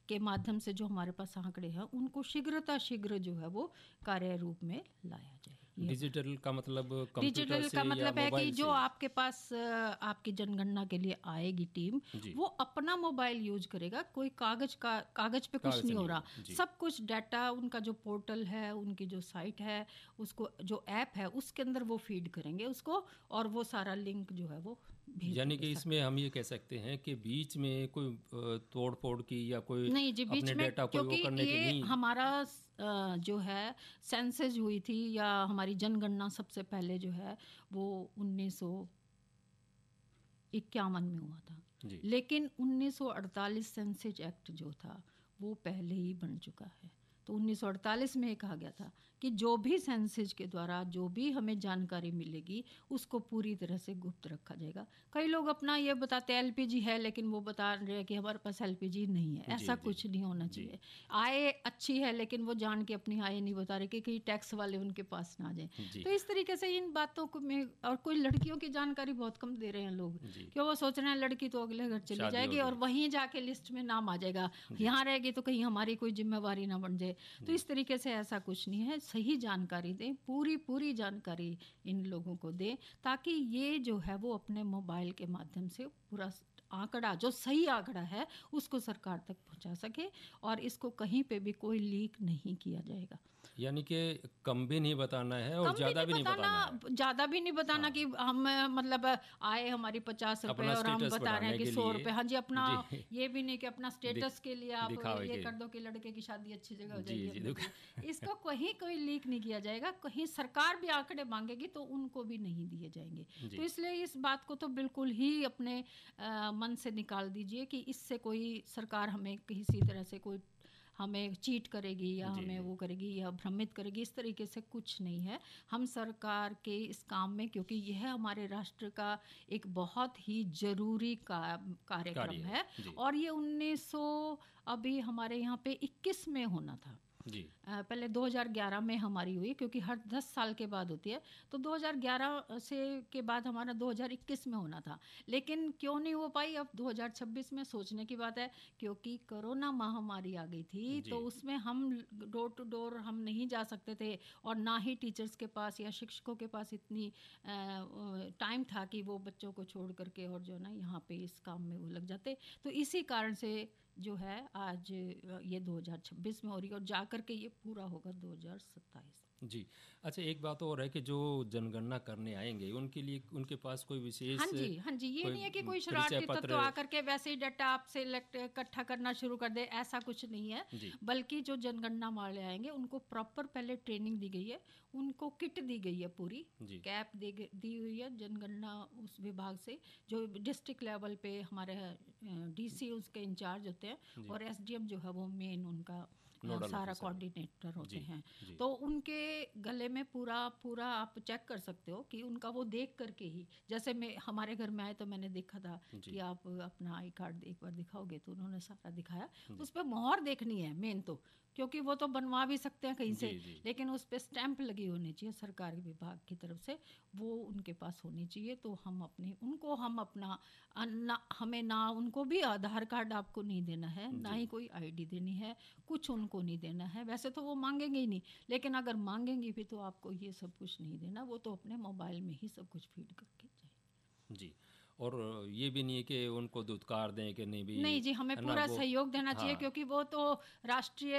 के माध्यम से जो हमारे पास आंकड़े हैं उनको शीघ्र जो है वो कार्य रूप में लाया जाए। डिजिटल का मतलब कंप्यूटर डिजिटल से का मतलब या है कि मोबाइल जो से? आपके पास आपकी जनगणना के लिए आएगी टीम, वो अपना मोबाइल यूज करेगा, कोई कागज पे कुछ नहीं हो रहा, सब कुछ डाटा उनका जो पोर्टल है, उनकी जो साइट है, उसको जो ऐप है उसके अंदर वो फीड करेंगे उसको, और वो सारा लिंक जो है वो भेज यानी देंगे। कि इसमें हम ये कह सकते हैं कि बीच में कोई तोड़ फोड़ की या कोई नहीं जी, बीच अपने में, डाटा कोई वो क्योंकि करने की ये नहीं। हमारा जो है सेंसस हुई थी या हमारी जनगणना सबसे पहले जो है वो 1951 में हुआ था, लेकिन 1948 सेंसस एक्ट जो था वो पहले ही बन चुका है। तो 1948 में कहा गया था कि जो भी सेंसस के द्वारा जो भी हमें जानकारी मिलेगी उसको पूरी तरह से गुप्त रखा जाएगा। कई लोग अपना ये बताते हैं एलपीजी है, लेकिन वो बता रहे हैं कि हमारे पास एलपीजी नहीं है। ऐसा कुछ नहीं होना चाहिए। आय अच्छी है लेकिन वो जान के अपनी आय नहीं बता रहे कि कहीं टैक्स वाले उनके पास ना आ जाए। तो इस तरीके से इन बातों को में, और कोई लड़कियों की जानकारी बहुत कम दे रहे हैं लोग, क्यों वो सोच रहे हैं लड़की तो अगले घर चली जाएगी और वहीं जाके लिस्ट में नाम आ जाएगा, यहाँ रहेगी तो कहीं हमारी कोई जिम्मेवारी ना बन जाए। तो इस तरीके से ऐसा कुछ नहीं है। सही जानकारी दें, पूरी जानकारी इन लोगों को दें, ताकि ये जो है वो अपने मोबाइल के माध्यम से पूरा आंकड़ा, जो सही आंकड़ा है, उसको सरकार तक पहुंचा सके, और इसको कहीं पे भी कोई लीक नहीं किया जाएगा। यानी कि कम भी नहीं बताना है और ज़्यादा भी नहीं बताना है। ज़्यादा भी नहीं बताना कि हम मतलब आए हमारी 50 रुपए और हम बता रहे हैं कि 100 रुपए। हाँ जी, अपना ये भी नहीं कि अपना स्टेटस के लिए आप ये कर दो कि लड़के की शादी अच्छी जगह हो जाएगी। इसको कहीं कोई लीक नहीं किया जाएगा। कहीं सरकार भी आंकड़े मांगेगी तो उनको भी नहीं दिए जाएंगे। तो इसलिए इस बात को तो बिल्कुल ही अपने मन से निकाल दीजिए कि इससे कोई सरकार हमें किसी तरह से कोई हमें चीट करेगी या हमें वो करेगी या भ्रमित करेगी, इस तरीके से कुछ नहीं है। हम सरकार के इस काम में, क्योंकि यह हमारे राष्ट्र का एक बहुत ही जरूरी कार्यक्रम है, और ये 1900 अभी हमारे यहाँ पे 21 में होना था जी। पहले 2011 में हमारी हुई, क्योंकि हर 10 साल के बाद होती है, तो 2011 से के बाद हमारा 2021 में होना था, लेकिन क्यों नहीं हो पाई। अब 2026 में सोचने की बात है, क्योंकि कोरोना महामारी आ गई थी, तो उसमें हम डोर टू डोर हम नहीं जा सकते थे, और ना ही टीचर्स के पास या शिक्षकों के पास इतनी टाइम था कि वो बच्चों को छोड़ करके और जो ना यहाँ पे इस काम में वो लग जाते। तो इसी कारण से जो है आज ये 2026 में हो रही है, और जाकर के ये पूरा होगा 2027 जी। अच्छा, एक बात और है कि जो जनगणना करने आएंगे उनके लिए उनके पास कोई विशेष हाँ जी, ये नहीं है कि कोई शरारती तत्व आकर के वैसे ही डाटा आपसे इकट्ठा करना शुरू कर दे, ऐसा कुछ नहीं है। बल्कि जो जनगणना वाले आएंगे उनको प्रॉपर पहले ट्रेनिंग दी गई है, उनको किट दी गई है, पूरी कैप दी हुई है जनगणना उस विभाग से, जो डिस्ट्रिक्ट लेवल पे हमारे डीसी उसके इंचार्ज होते हैं, और एसडीएम जो है वो मेन उनका सारा कोऑर्डिनेटर होते हैं। तो उनके गले में पूरा आप चेक कर सकते हो कि उनका वो देख करके ही, जैसे मैं हमारे घर में आए तो मैंने देखा था कि आप अपना आई कार्ड एक बार दिखाओगे, तो उन्होंने सारा दिखाया। उस पर मोहर देखनी है मेन तो, क्योंकि वो तो बनवा भी सकते हैं कहीं से, लेकिन उस पर स्टैंप लगी होनी चाहिए सरकारी विभाग की तरफ से, वो उनके पास होनी चाहिए। तो हम अपना हमें ना उनको भी आधार कार्ड आपको नहीं देना है, ना ही कोई आईडी देनी है, कुछ उनको नहीं देना है। वैसे तो वो मांगेंगे ही नहीं, लेकिन अगर मांगेंगे भी तो आपको ये सब कुछ नहीं देना, वो तो अपने मोबाइल में ही सब कुछ फीड करके जाए जी। और ये भी नहीं है कि उनको दुत्कार दें कि नहीं जी, हमें पूरा सहयोग देना चाहिए, क्योंकि वो तो राष्ट्रीय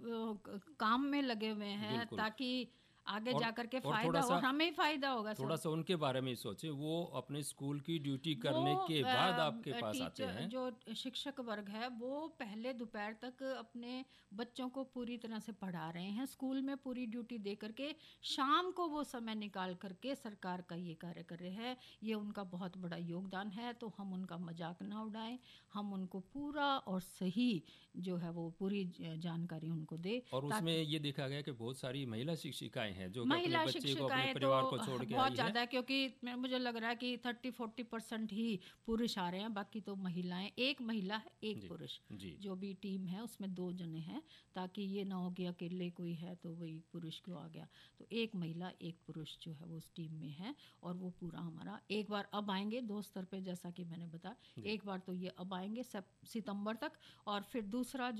काम में लगे हुए हैं, ताकि आगे जाकर के फायदा हो, हमें फायदा होगा। थोड़ा सा उनके बारे में सोचे, वो अपने स्कूल की ड्यूटी करने के बाद आपके पास आते हैं। जो शिक्षक वर्ग है वो पहले दोपहर तक अपने बच्चों को पूरी तरह से पढ़ा रहे हैं, स्कूल में पूरी ड्यूटी दे करके, शाम को वो समय निकाल करके सरकार का ये कार्य कर रहे हैं। ये उनका बहुत बड़ा योगदान है, तो हम उनका मजाक ना उड़ाएं, हम उनको पूरा और सही जो है वो पूरी जानकारी उनको दे। और उसमें ये देखा गया कि बहुत सारी महिला शिक्षिकाएं हैं जो महिला अपने बच्चे को, अपने परिवार को छोड़ के बहुत ज़्यादा है, क्योंकि मुझे लग रहा है कि 30-40% ही पुरुष आ रहे हैं, बाकी तो महिलाएं, एक महिला है एक पुरुष, जो भी टीम है उसमें 2 जने हैं, ताकि ये ना हो कि अकेले कोई है तो वही पुरुष क्यों आ गया। तो एक महिला एक पुरुष जो है वो उस टीम में है, और वो पूरा हमारा एक बार अब आएंगे 2 स्तर पे, जैसा कि मैंने बताया, एक बार तो ये अब आएंगे सितंबर तक, और फिर दूसरा